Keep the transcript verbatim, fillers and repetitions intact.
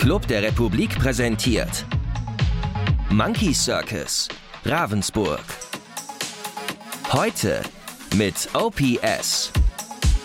Club der Republik präsentiert Monkey Circus, Ravensburg. Heute mit O P S.